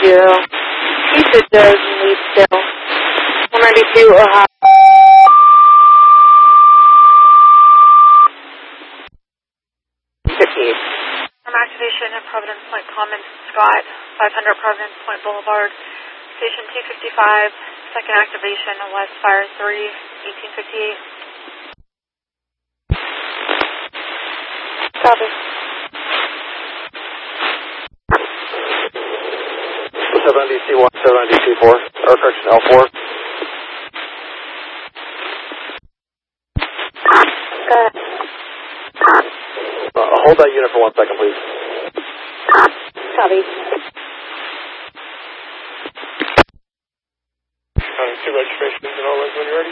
He said does and leave still. 192 Ohio. From activation at Providence Point Commons, Scott, 500 Providence Point Boulevard, Station 255, second activation, West Fire 3, 1858. Copy. 7DC1, 7DC4, or correction, L4. Go ahead. Hold that unit for 1 second, please. Copy. Two registrations and all those when you're ready.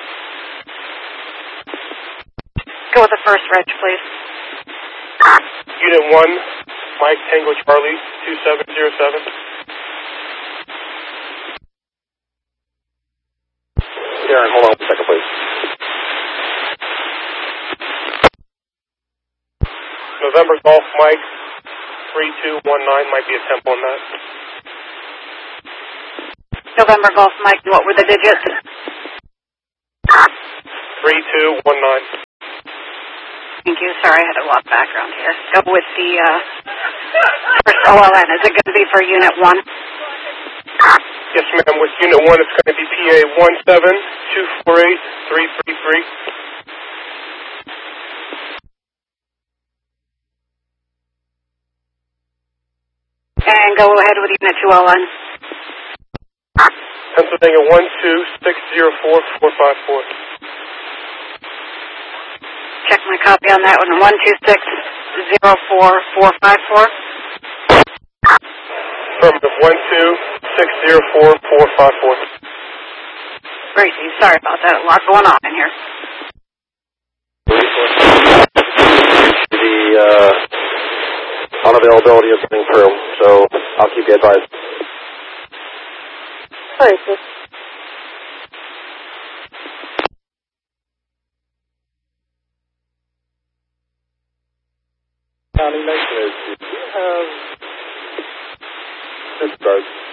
Go with the first reg, please. Unit 1, Mike Tango Charlie, 2707. Darren, hold on 1 second, please. November Golf Mike, 3219, might be a tempo on that. November Golf Mike, what were the digits? 3219. Thank you. Sorry, I had a lot of background here. Go with the first OLN. Is it going to be for Unit 1? Yes, ma'am. With Unit 1, it's going to be PA 17248-333. And go ahead with Unit 2 OLN. Pennsylvania 12604-454. Check my copy on that one. 12604-454. Affirmative 12604-454. Gracie, sorry about that. A lot going on in here. The unavailability of getting through, so I'll keep you advised. Sorry, sis. County Nation is, do you have discharge